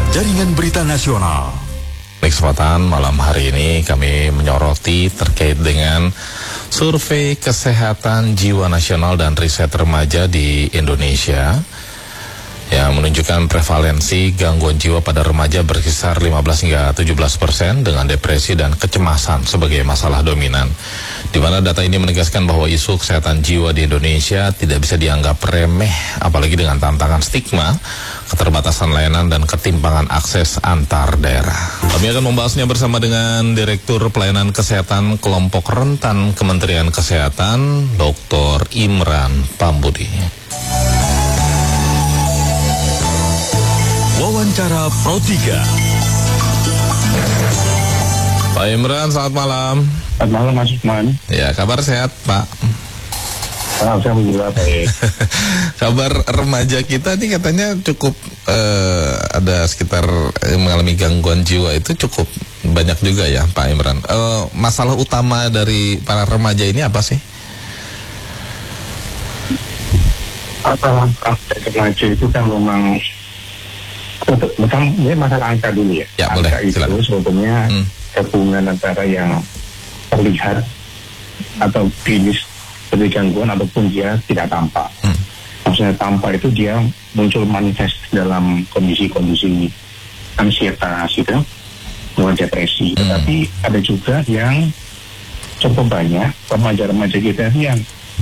Jaringan Berita Nasional. Kesempatan malam hari ini kami menyoroti terkait dengan survei kesehatan jiwa nasional dan riset remaja di Indonesia yang menunjukkan prevalensi gangguan jiwa pada remaja berkisar 15 hingga 17% dengan depresi dan kecemasan sebagai masalah dominan. Di mana data ini menegaskan bahwa isu kesehatan jiwa di Indonesia tidak bisa dianggap remeh, apalagi dengan tantangan stigma, keterbatasan layanan dan ketimpangan akses antar daerah. Kami akan membahasnya bersama dengan Direktur Pelayanan Kesehatan Kelompok Rentan Kementerian Kesehatan, Dr. Imran Pambudi. Wawancara Pro 3. Pak Imran, selamat malam. Selamat malam Mas Usman. Ya, kabar sehat Pak? Alhamdulillah baik. Kabar remaja kita nih katanya cukup ada sekitar mengalami gangguan jiwa itu cukup banyak juga ya Pak Imran. Masalah utama dari para remaja ini apa sih? Masalah remaja itu kan memang ini masalah angka dulu ya. Ya angka boleh, silakan. Itu sebetulnya hubungan antara yang terlihat atau klinis sebagai gangguan ataupun dia tidak tampak. Maksudnya tampak itu dia muncul manifest dalam kondisi-kondisi ansietas gitu, bukan depresi. Tapi ada juga yang cukup banyak remaja-remaja kita yang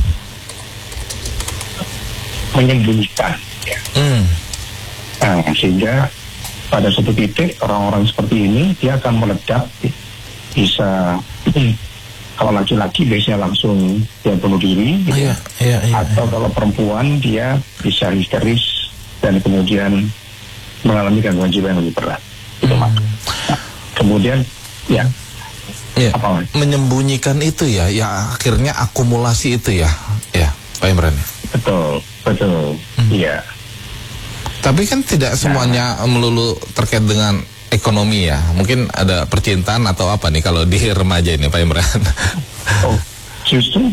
menyembunyikan ya. Nah, sehingga pada suatu titik orang-orang seperti ini dia akan meledak, bisa kalau laki-laki biasanya langsung dia bunuh diri gitu. Atau kalau perempuan dia bisa histeris dan kemudian mengalami gangguan jiwa yang lebih berat itu Nah, kemudian apa menyembunyikan itu ya akhirnya akumulasi itu ya Pak Imran. Betul iya. Tapi kan tidak semuanya melulu terkait dengan ekonomi ya. Mungkin ada percintaan atau apa nih kalau di remaja ini Pak Imran? Justru